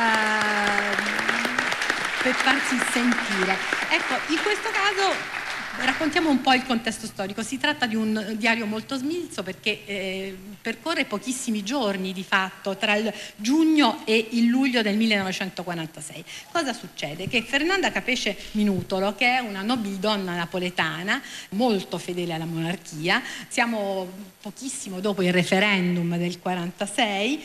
eh, per farsi sentire. Ecco, in questo caso raccontiamo un po' il contesto storico. Si tratta di un diario molto smilzo, perché eh, percorre pochissimi giorni di fatto tra il giugno e il luglio del millenovecentoquarantasei. Cosa succede? Che Fernanda Capece Minutolo, che è una nobildonna napoletana molto fedele alla monarchia, siamo pochissimo dopo il referendum del quarantasei,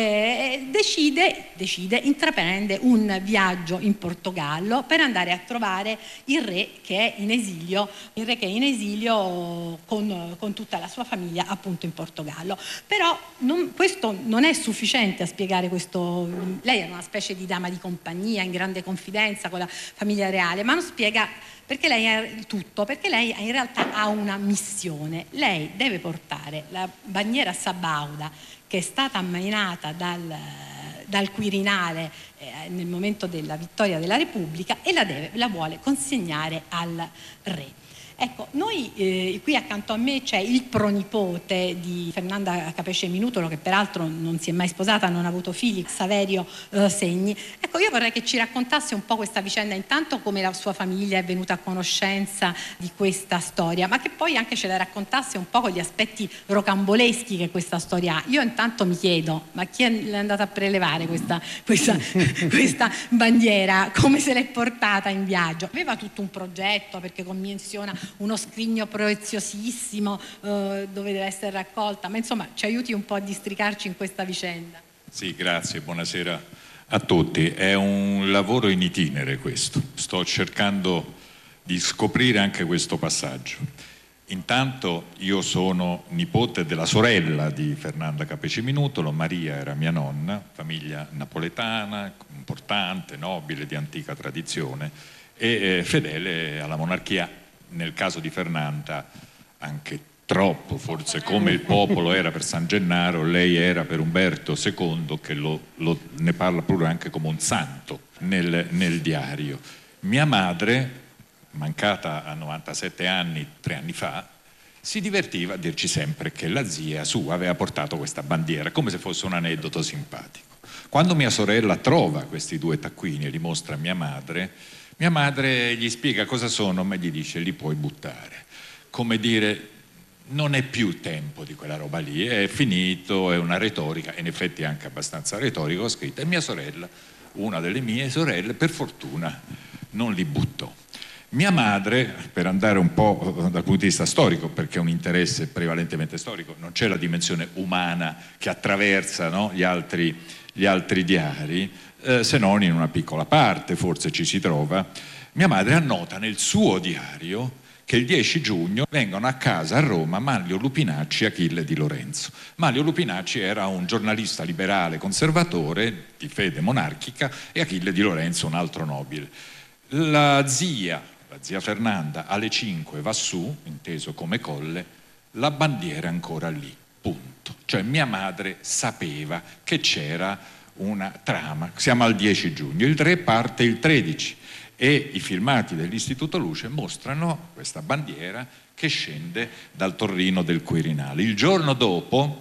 eh, decide, decide, intraprende un viaggio in Portogallo per andare a trovare il re che è in esilio il re che è in esilio con, con tutta la sua famiglia appunto in Portogallo. Però non, questo non è sufficiente a spiegare questo. Lei era una specie di dama di compagnia in grande confidenza con la famiglia reale, ma non spiega perché lei è tutto, perché lei in realtà ha una missione. Lei deve portare la bandiera sabauda, che è stata ammainata dal dal Quirinale eh, nel momento della vittoria della Repubblica, e la, deve, la vuole consegnare al re. Ecco, noi eh, qui accanto a me c'è il pronipote di Fernanda Capece Minutolo, che peraltro non si è mai sposata, non ha avuto figli, Saverio eh, Segni. Ecco, io vorrei che ci raccontasse un po' questa vicenda, intanto come la sua famiglia è venuta a conoscenza di questa storia, ma che poi anche ce la raccontasse un po' con gli aspetti rocamboleschi che questa storia ha. Io intanto mi chiedo, ma chi è andata a prelevare questa, questa, questa bandiera? Come se l'è portata in viaggio? Aveva tutto un progetto, perché convenziona uno scrigno preziosissimo eh, dove deve essere raccolta, ma insomma ci aiuti un po' a districarci in questa vicenda. Sì, grazie, buonasera a tutti. È un lavoro in itinere questo, sto cercando di scoprire anche questo passaggio. Intanto io sono nipote della sorella di Fernanda Capece Minutolo, Maria era mia nonna, famiglia napoletana, importante, nobile, di antica tradizione e eh, fedele alla monarchia. Nel caso di Fernanda anche troppo, forse, come il popolo era per San Gennaro, lei era per Umberto secondo, che lo, lo, ne parla pure anche come un santo nel, nel diario. Mia madre, mancata a novantasette anni, tre anni fa, si divertiva a dirci sempre che la zia sua aveva portato questa bandiera, come se fosse un aneddoto simpatico. Quando mia sorella trova questi due taccuini e li mostra a mia madre, mia madre gli spiega cosa sono, ma gli dice: li puoi buttare. Come dire, non è più tempo di quella roba lì, è finito, è una retorica, in effetti anche abbastanza retorica, ho scritto. E mia sorella, una delle mie sorelle, per fortuna non li buttò. Mia madre, per andare un po' dal punto di vista storico, perché è un interesse prevalentemente storico, non c'è la dimensione umana che attraversa, no, gli altri, gli altri diari, Eh, se non in una piccola parte, forse ci si trova. Mia madre annota nel suo diario che il dieci giugno vengono a casa a Roma Manlio Lupinacci e Achille Di Lorenzo. Manlio Lupinacci era un giornalista liberale conservatore di fede monarchica e Achille Di Lorenzo un altro nobile. La zia, la zia Fernanda, alle cinque va su, inteso come colle, la bandiera è ancora lì, punto. Cioè mia madre sapeva che c'era una trama. Siamo al dieci giugno, il re parte il tredici e i filmati dell'Istituto Luce mostrano questa bandiera che scende dal torrino del Quirinale. Il giorno dopo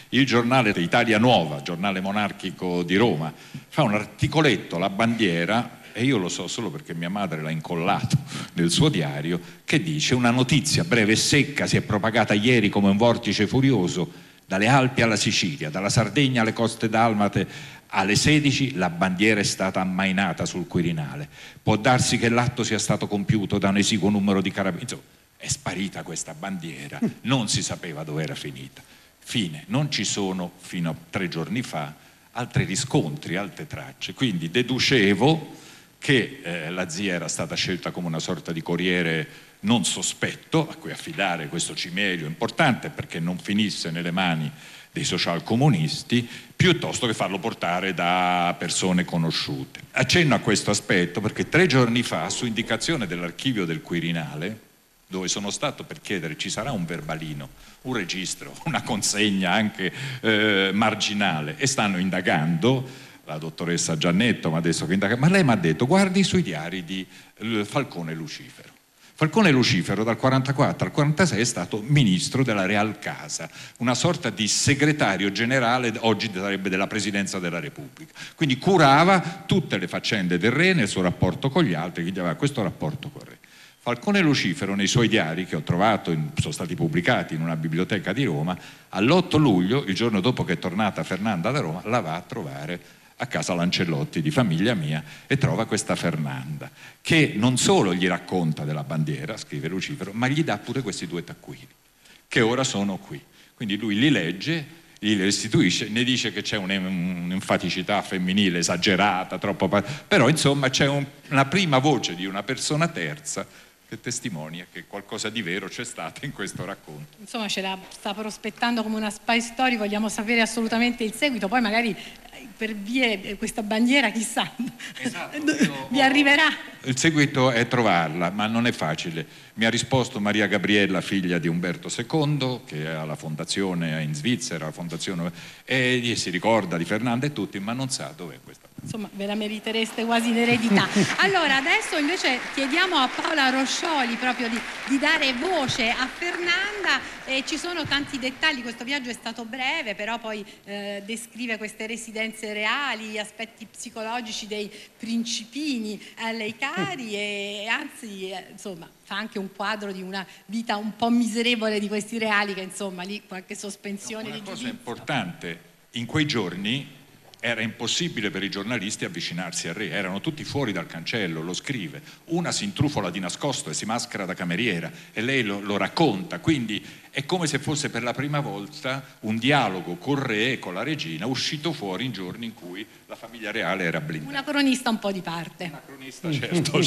Il giornale Italia Nuova, giornale monarchico di Roma, fa un articoletto, la bandiera, e io lo so solo perché mia madre l'ha incollato nel suo diario, che dice: una notizia breve e secca si è propagata ieri come un vortice furioso dalle Alpi alla Sicilia, dalla Sardegna alle coste dalmate. Alle sedici la bandiera è stata ammainata sul Quirinale. Può darsi che l'atto sia stato compiuto da un esiguo numero di carabinieri. Insomma, è sparita questa bandiera, non si sapeva dove era finita. Fine, non ci sono fino a tre giorni fa altri riscontri, altre tracce. Quindi deducevo che eh, la zia era stata scelta come una sorta di corriere non sospetto a cui affidare questo cimelio importante perché non finisse nelle mani dei social comunisti, piuttosto che farlo portare da persone conosciute. Accenno a questo aspetto perché tre giorni fa, su indicazione dell'archivio del Quirinale, dove sono stato per chiedere ci sarà un verbalino, un registro, una consegna anche eh, marginale, e stanno indagando, la dottoressa Giannetto mi ha detto che indaga, ma lei mi ha detto guardi sui diari di Falcone Lucifero. Falcone Lucifero dal quarantaquattro al quarantasei è stato ministro della Real Casa, una sorta di segretario generale, oggi sarebbe della Presidenza della Repubblica. Quindi curava tutte le faccende del re nel suo rapporto con gli altri, quindi aveva questo rapporto con il re. Falcone Lucifero nei suoi diari, che ho trovato, in, sono stati pubblicati in una biblioteca di Roma, all'otto luglio, il giorno dopo che è tornata Fernanda da Roma, la va a trovare a casa Lancellotti, di famiglia mia, e trova questa Fernanda, che non solo gli racconta della bandiera, scrive Lucifero, ma gli dà pure questi due taccuini, che ora sono qui. Quindi lui li legge, li restituisce, ne dice che c'è un'enfaticità femminile esagerata, troppo, però insomma c'è un, una prima voce di una persona terza che testimonia che qualcosa di vero c'è stato in questo racconto. Insomma, ce la sta prospettando come una spy story, vogliamo sapere assolutamente il seguito, poi magari per vie questa bandiera, chissà, esatto, vi arriverà. Il seguito è trovarla, ma non è facile. Mi ha risposto Maria Gabriella, figlia di Umberto secondo, che ha la fondazione in Svizzera, la fondazione, e si ricorda di Fernanda e tutti, ma non sa dov'è questa. Insomma, ve la meritereste quasi in eredità. Allora, adesso invece chiediamo a Paola Roscioli proprio di, di dare voce a Fernanda. Eh, ci sono tanti dettagli, questo viaggio è stato breve, però poi eh, descrive queste residenze reali, gli aspetti psicologici dei principini a lei cari e anzi, eh, insomma, fa anche un quadro di una vita un po' miserevole di questi reali, che insomma lì qualche sospensione no, di giudizio. Una cosa importante, in quei giorni era impossibile per i giornalisti avvicinarsi al re, erano tutti fuori dal cancello, lo scrive, una si intrufola di nascosto e si maschera da cameriera e lei lo, lo racconta, quindi è come se fosse per la prima volta un dialogo col re e con la regina uscito fuori in giorni in cui la famiglia reale era blindata. Una cronista un po' di parte. Una cronista, certo,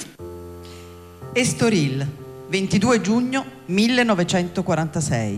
certo. Estoril, ventidue giugno millenovecentoquarantasei.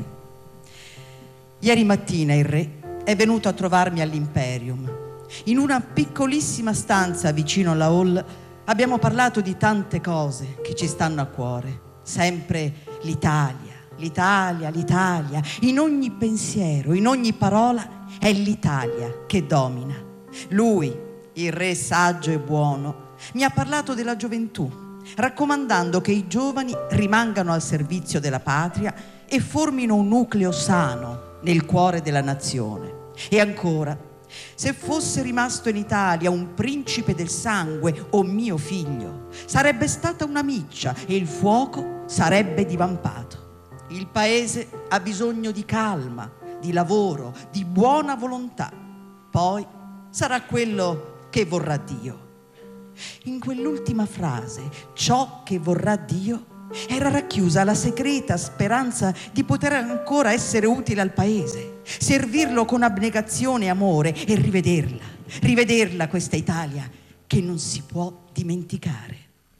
Ieri mattina il re è venuto a trovarmi all'Imperium. In una piccolissima stanza vicino alla hall abbiamo parlato di tante cose che ci stanno a cuore. Sempre l'Italia, l'Italia, l'Italia. In ogni pensiero, in ogni parola è l'Italia che domina. Lui, il re saggio e buono, mi ha parlato della gioventù, raccomandando che i giovani rimangano al servizio della patria e formino un nucleo sano nel cuore della nazione. E ancora, se fosse rimasto in Italia un principe del sangue o mio figlio, sarebbe stata una miccia e il fuoco sarebbe divampato. Il paese ha bisogno di calma, di lavoro, di buona volontà. Poi sarà quello che vorrà Dio. In quell'ultima frase, ciò che vorrà Dio, era racchiusa la segreta speranza di poter ancora essere utile al paese, servirlo con abnegazione e amore e rivederla, rivederla questa Italia che non si può dimenticare.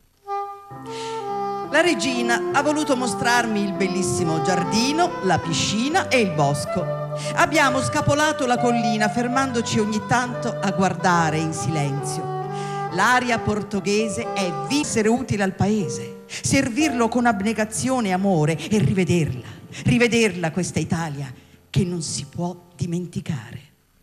La regina ha voluto mostrarmi il bellissimo giardino, la piscina e il bosco. Abbiamo scapolato la collina fermandoci ogni tanto a guardare in silenzio. L'aria portoghese è essere utile al paese, servirlo con abnegazione e amore e rivederla, rivederla questa Italia che non si può dimenticare.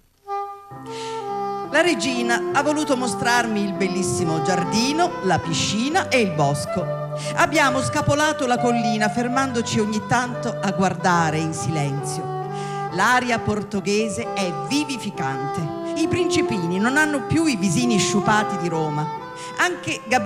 La regina ha voluto mostrarmi il bellissimo giardino, la piscina e il bosco. Abbiamo scapolato la collina fermandoci ogni tanto a guardare in silenzio. L'aria portoghese è vivificante. I principini non hanno più i visini sciupati di Roma. Anche Gabriele